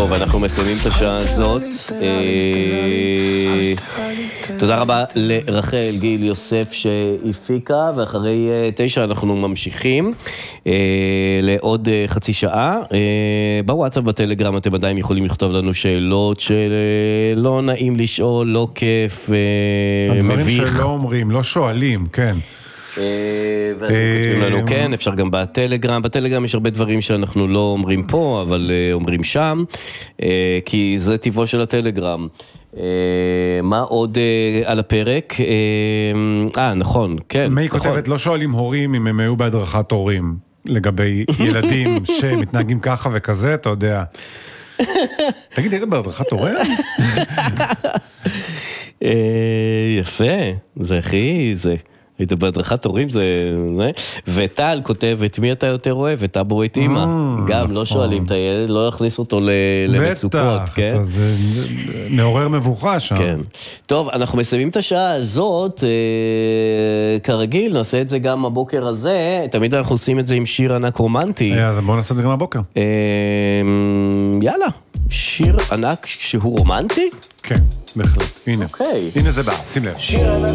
טוב, אנחנו מסיימים את השעה הזאת. תודה רבה לרחל גיל יוסף שהפיקה, ואחרי 9 אנחנו ממשיכים לעוד חצי שעה. בוואטסאפ בטלגרם אתם עדיין יכולים לכתוב לנו שאלות שלא נעים לשאול, לא כיף, הדברים מביך. שלא אומרים, לא שואלים, כן. ואתם כותבים לנו, כן, אפשר גם בטלגרם. בטלגרם יש הרבה דברים שאנחנו לא אומרים פה, אבל אומרים שם, כי זה טבעו של הטלגרם. מה עוד על הפרק? נכון, כן. מי כותבת, לא שואלים הורים אם הם היו בהדרכת הורים, לגבי ילדים שמתנהגים ככה וכזה, אתה יודע. תגיד, היית בהדרכת הורים? יפה, זה הכי זה. היית בהדרכת הורים זה... וטל כותבת, מי אתה יותר אוהב? את אבו את אמא. גם לא שואלים את הילד, לא להכניס אותו למצוקות, כן? בטח, זה מעורר מבוכה שם. כן. טוב, אנחנו מסיימים את השעה הזאת, כרגיל, נעשה את זה גם הבוקר הזה, תמיד אנחנו עושים את זה עם שיר ענק רומנטי. אז בואו נעשה את זה גם הבוקר. יאללה, שיר ענק שהוא רומנטי? כן, בהחלט. הנה. אוקיי. הנה זה בא, שים לב.